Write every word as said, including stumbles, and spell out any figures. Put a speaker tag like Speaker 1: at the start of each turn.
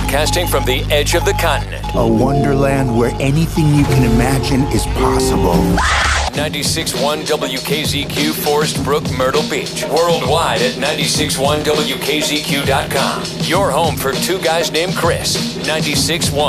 Speaker 1: Broadcasting from the edge of the continent.
Speaker 2: A wonderland where anything you can imagine is possible.
Speaker 1: ninety-six point one W K Z Q, Forest Brook, Myrtle Beach. Worldwide at ninety-six point one W K Z Q dot com. Your home for two guys named Chris. ninety-six point one